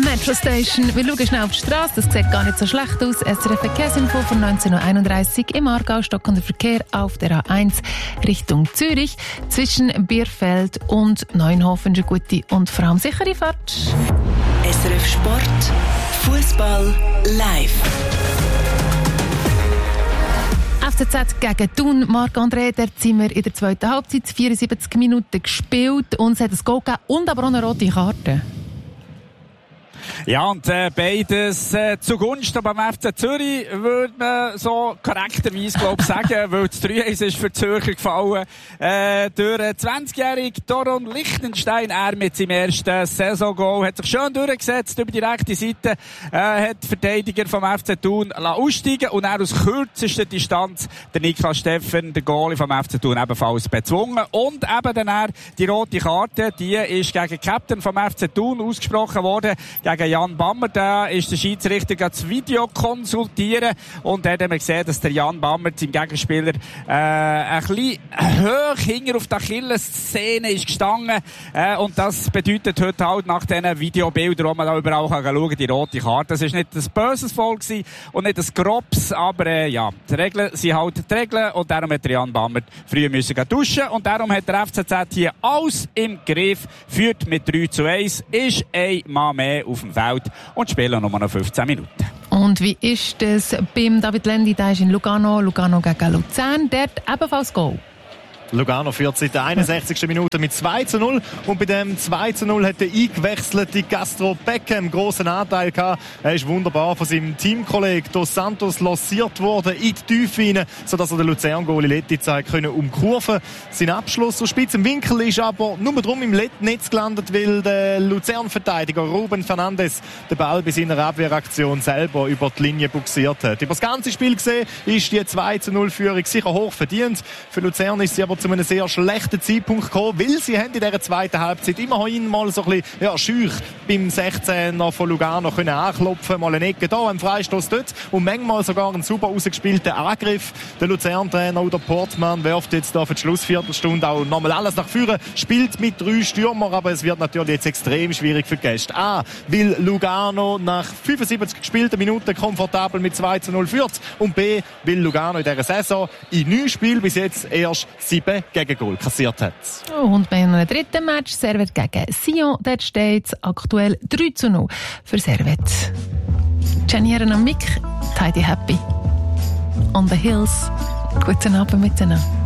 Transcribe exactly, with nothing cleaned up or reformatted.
Metro Station. Wir schauen schnell auf die Straße, das sieht gar nicht so schlecht aus. S R F Verkehrsinfo von neunzehn Uhr einunddreißig im Aargau, stockender Verkehr auf der A eins Richtung Zürich. Zwischen Bierfeld und Neunhofen eine gute und vor allem sichere Fahrt. S R F Sport, Fußball live. F C Z gegen Thun. Marc-André, dort sind wir in der zweiten Halbzeit, vierundsiebzig Minuten gespielt und es hat ein Goal gegeben und aber auch eine rote Karte. Ja, und äh, beides äh, zugunsten beim F C Zürich, würde man so korrekterweise, glaube ich, sagen, weil das drei eins ist für die Zürcher gefallen. Äh, durch zwanzigjährigen Doron Lichtenstein, er mit seinem ersten Saison-Goal, hat sich schön durchgesetzt über die rechte Seite, äh, hat die Verteidiger vom F C Thun aussteigen und er aus kürzester Distanz der Niklas Steffen, der Goalie vom F C Thun, ebenfalls bezwungen. Und eben dann er, die rote Karte, die ist gegen den Captain vom F C Thun ausgesprochen worden, gegen Jan Bammer. Da ist der Schiedsrichter das Video konsultieren und da hat man gesehen, dass der Jan Bammer, sein Gegenspieler, äh, ein bisschen hoch hinter auf der Achilles-Szene ist gestanden. Äh, und das bedeutet heute halt nach diesen Videobildern, wo man da überall kann schauen, die rote Karte. Das ist nicht ein böses Foul gewesen und nicht ein grobes, aber äh, ja, die Regeln sind halt die Regeln und darum hat der Jan Bammer früher müssen gehen duschen und darum hat der F C Z hier alles im Griff, führt mit drei zu eins, ist ein Mann mehr auf dem Feld und spielen nur noch fünfzehn Minuten. Und wie ist es beim David Lendi? Der ist in Lugano, Lugano gegen Luzern. Dort ebenfalls Goal. Lugano führt seit der einundsechzigsten Minute mit zwei zu null. Und bei dem zwei zu null hat der eingewechselte Castro Beckham grossen Anteil gehabt. Er ist wunderbar von seinem Teamkollegen Dos Santos lanciert worden in die Tiefe hinein, sodass er den Luzern-Goalie Letizia können umkurven. Sein Abschluss aus spitzem Winkel ist aber nur drum im Netz gelandet, weil der Luzern-Verteidiger Ruben Fernandes den Ball bei seiner Abwehraktion selber über die Linie buxiert hat. Über das ganze Spiel gesehen ist die zwei zu null Führung sicher hoch verdient. Für Luzern ist sie aber zu einem sehr schlechten Zeitpunkt gekommen, weil sie haben in dieser zweiten Halbzeit immerhin mal so ein bisschen ja, schüch beim sechzehner von Lugano können anklopfen, mal eine Ecke da, einen Freistoß dort und manchmal sogar einen super ausgespielten Angriff. Der Luzern-Trainer Udo Portmann wirft jetzt da für die Schlussviertelstunde auch nochmal alles nach vorne, spielt mit drei Stürmer, aber es wird natürlich jetzt extrem schwierig für die Gäste. A, weil Lugano nach fünfundsiebzig gespielten Minuten komfortabel mit zwei zu null führt und B, weil Lugano in dieser Saison in neun Spielen bis jetzt erst sieben Gegengol kassiert hat. Oh, und bei einem dritten Match, Servet gegen Sion, dort steht es aktuell drei zu null für Servet. Jenny am Mick, Tidy Happy. On the Hills. Guten Abend miteinander.